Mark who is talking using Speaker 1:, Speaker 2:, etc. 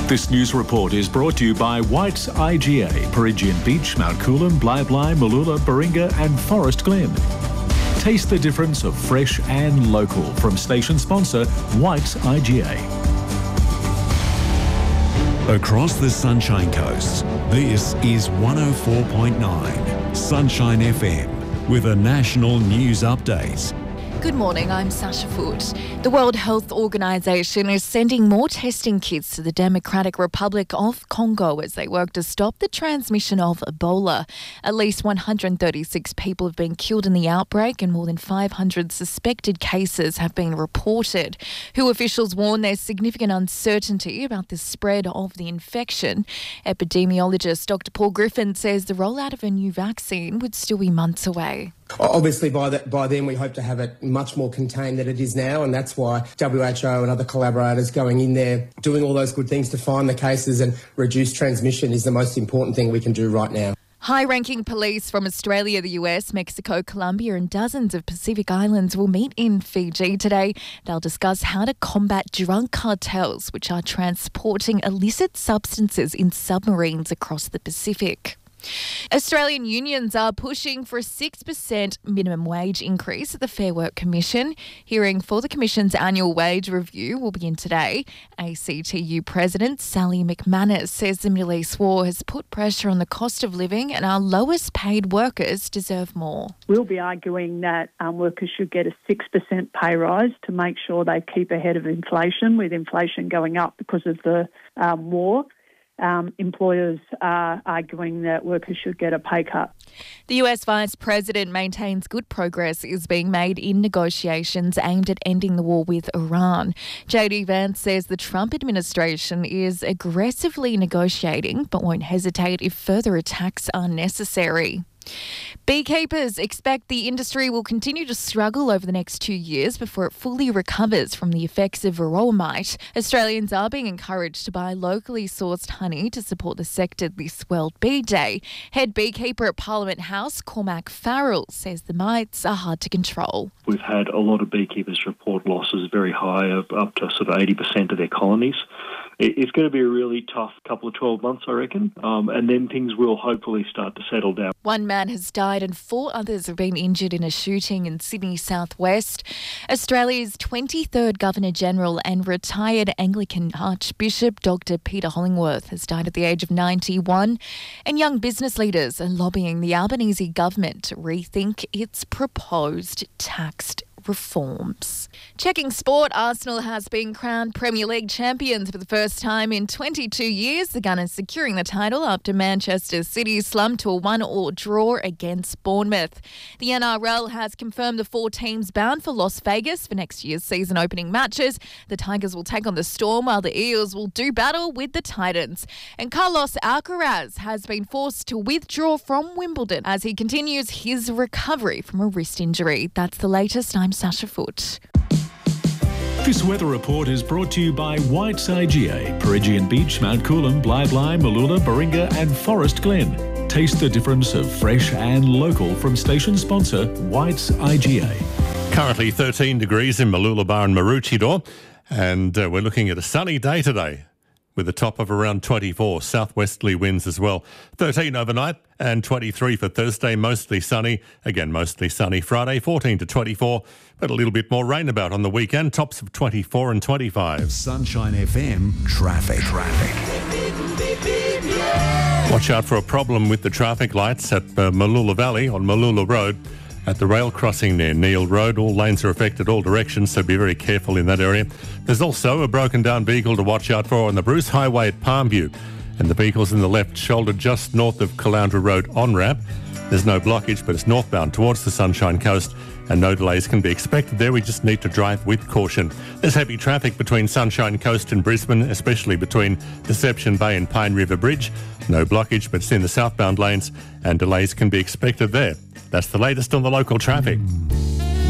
Speaker 1: This news report is brought to you by White's IGA, Perigian Beach, Mount Coolum, Blyblye, Mooloolah, Baringa and Forest Glen. Taste the difference of fresh and local from station sponsor White's IGA.
Speaker 2: Across the Sunshine Coast, this is 104.9 Sunshine FM with a national news update.
Speaker 3: Good morning, I'm Sasha Foote. The World Health Organization is sending more testing kits to the Democratic Republic of Congo as they work to stop the transmission of Ebola. At least 136 people have been killed in the outbreak and more than 500 suspected cases have been reported. WHO officials warn there's significant uncertainty about the spread of the infection. Epidemiologist Dr. Paul Griffin says the rollout of a new vaccine would still be months away.
Speaker 4: Obviously, by then we hope to have it much more contained than it is now, and that's why WHO and other collaborators going in there, doing all those good things to find the cases and reduce transmission is the most important thing we can do right now.
Speaker 3: High-ranking police from Australia, the US, Mexico, Colombia and dozens of Pacific islands will meet in Fiji today. They'll discuss how to combat drug cartels, which are transporting illicit substances in submarines across the Pacific. Australian unions are pushing for a 6% minimum wage increase at the Fair Work Commission. Hearing for the Commission's annual wage review will begin today. ACTU President Sally McManus says the Middle East war has put pressure on the cost of living and our lowest paid workers deserve more.
Speaker 5: We'll be arguing that workers should get a 6% pay rise to make sure they keep ahead of inflation, with inflation going up because of the war. Employers are arguing that workers should get a pay cut.
Speaker 3: The US Vice President maintains good progress is being made in negotiations aimed at ending the war with Iran. JD Vance says the Trump administration is aggressively negotiating but won't hesitate if further attacks are necessary. Beekeepers expect the industry will continue to struggle over the next 2 years before it fully recovers from the effects of varroa mite. Australians are being encouraged to buy locally sourced honey to support the sector this World Bee Day. Head beekeeper at Parliament House, Cormac Farrell, says the mites are hard to control.
Speaker 6: We've had a lot of beekeepers report losses very high, of up to sort of 80% of their colonies. It's going to be a really tough couple of 12 months, I reckon, and then things will hopefully start to settle down.
Speaker 3: One man has died and 4 others have been injured in a shooting in Sydney southwest. Australia's 23rd Governor-General and retired Anglican Archbishop Dr. Peter Hollingworth has died at the age of 91, and young business leaders are lobbying the Albanese government to rethink its proposed tax reforms. Checking sport, Arsenal has been crowned Premier League champions for the first time in 22 years. The Gunners securing the title after Manchester City slumped to a 1-1 draw against Bournemouth. The NRL has confirmed the 4 teams bound for Las Vegas for next year's season opening matches. The Tigers will take on the Storm while the Eels will do battle with the Titans. And Carlos Alcaraz has been forced to withdraw from Wimbledon as he continues his recovery from a wrist injury. That's the latest. I'm Sasha Foote.
Speaker 1: This weather report is brought to you by White's IGA, Perigian Beach, Mount Coolum, Blyblye, Mooloolah, Baringa and Forest Glen. Taste the difference of fresh and local from station sponsor White's IGA.
Speaker 7: Currently 13 degrees in Mooloolah Bar and Maroochydore, and we're looking at a sunny day today with a top of around 24, southwesterly winds as well. 13 overnight and 23 for Thursday, mostly sunny. Again, mostly sunny. Friday, 14 to 24, but a little bit more rain about on the weekend. Tops of 24 and 25.
Speaker 2: Sunshine FM traffic.
Speaker 7: Watch out for a problem with the traffic lights at Mooloolah Valley on Mooloolah Road. At the rail crossing near Neil Road, all lanes are affected, all directions, so be very careful in that area. There's also a broken down vehicle to watch out for on the Bruce Highway at Palmview, and the vehicle's in the left shoulder just north of Caloundra Road on-ramp. There's no blockage, but it's northbound towards the Sunshine Coast, and no delays can be expected there. We just need to drive with caution. There's heavy traffic between Sunshine Coast and Brisbane, especially between Deception Bay and Pine River Bridge. No blockage, but it's in the southbound lanes, and delays can be expected there. That's the latest on the local traffic.